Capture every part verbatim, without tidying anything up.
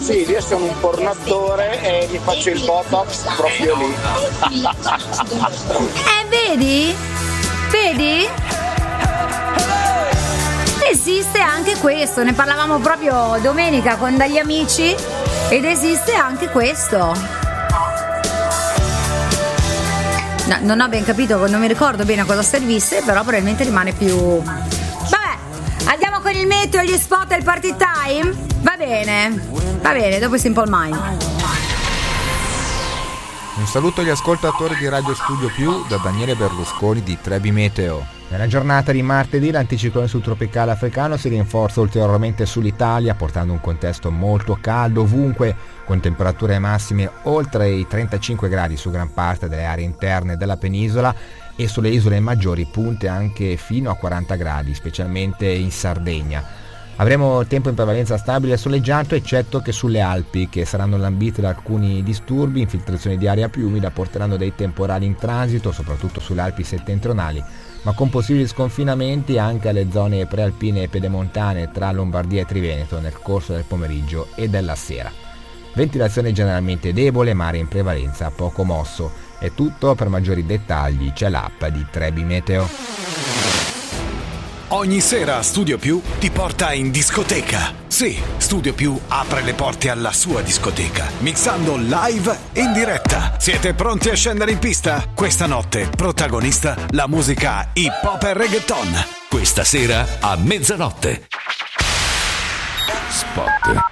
Sì, io sono un pornatore e mi faccio il botox proprio lì. Eh, vedi? Vedi? Esiste anche questo, ne parlavamo proprio domenica con degli amici ed esiste anche questo. No, non ho ben capito, non mi ricordo bene a cosa servisse, però probabilmente rimane più... Vabbè, andiamo con il meteo, gli spot e il party time? Va bene, va bene, dopo Simple Mind. Un saluto agli ascoltatori di Radio Studio Più da Daniele Berlusconi di Trebi Meteo. Nella giornata di martedì l'anticiclone subtropicale africano si rinforza ulteriormente sull'Italia, portando un contesto molto caldo ovunque, con temperature massime oltre i trentacinque gradi su gran parte delle aree interne della penisola e sulle isole maggiori punte anche fino a quaranta gradi, specialmente in Sardegna. Avremo tempo in prevalenza stabile e soleggiato, eccetto che sulle Alpi, che saranno lambite da alcuni disturbi. Infiltrazioni di aria più umida porteranno dei temporali in transito, soprattutto sulle Alpi settentrionali, ma con possibili sconfinamenti anche alle zone prealpine e pedemontane tra Lombardia e Triveneto nel corso del pomeriggio e della sera. Ventilazione generalmente debole, mare in prevalenza poco mosso. È tutto, per maggiori dettagli c'è l'app di Trebi Meteo. Ogni sera Studio Più ti porta in discoteca. Sì, Studio Più apre le porte alla sua discoteca, mixando live in diretta. Siete pronti a scendere in pista? Questa notte, protagonista, la musica hip hop e reggaeton. Questa sera a mezzanotte. Spot.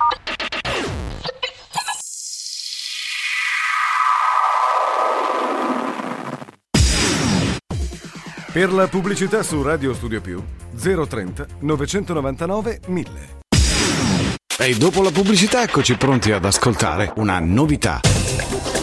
Per la pubblicità su Radio Studio Più zero trenta novecentonovantanove mille. E dopo la pubblicità eccoci pronti ad ascoltare una novità.